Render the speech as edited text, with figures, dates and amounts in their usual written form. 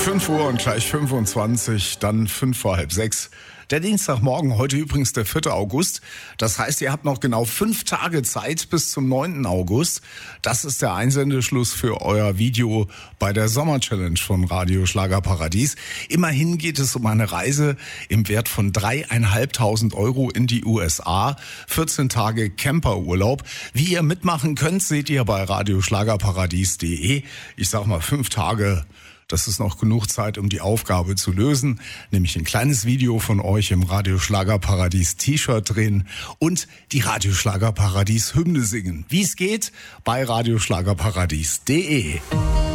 5 Uhr und gleich 25, dann 5 vor halb 6. Der Dienstagmorgen, heute übrigens der 4. August. Das heißt, ihr habt noch genau 5 Tage Zeit bis zum 9. August. Das ist der Einsendeschluss für euer Video bei der Sommer-Challenge von Radio Schlagerparadies. Immerhin geht es um eine Reise im Wert von 3.500 € in die USA. 14 Tage Camperurlaub. Wie ihr mitmachen könnt, seht ihr bei radioschlagerparadies.de. Ich sag mal 5 Tage. Das ist noch genug Zeit, um die Aufgabe zu lösen, nämlich ein kleines Video von euch im Radio Schlagerparadies T-Shirt drehen und die Radio Schlagerparadies Hymne singen. Wie es geht, bei radioschlagerparadies.de.